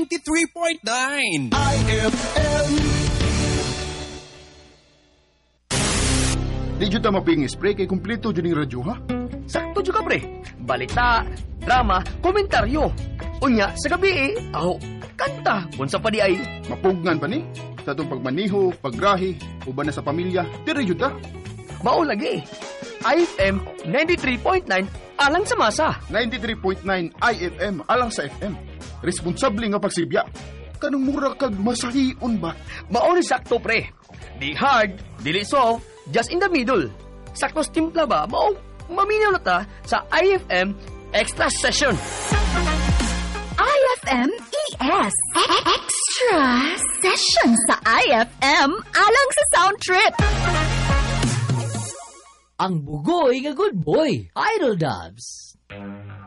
93.9 IFM. Di dyan ta maping spray kay kumpleto dyan yung radyo, ha? Sakto dyan ka, pre. Balita, drama, komentaryo. Unya, sa gabi kanta. Unsa pa di ay. Mapugnan pa ni? Sa itong pagmaniho, paggrahi, uban na sa pamilya, dire dyan ta. Mao lagi. IFM 93.9 alang sa masa. 93.9 IFM alang sa FM. Responsable nga pagsibya. Kanong mura kag masahion ba? Mao ni sakto, pre. Di hard, dili soft, just in the middle. Sakto timpla ba? Mao maminaw na ta sa IFM Extra Session. IFM ES Extra Session sa IFM alang sa sound trip. Ang bugoy nga good boy, Idol Dubs.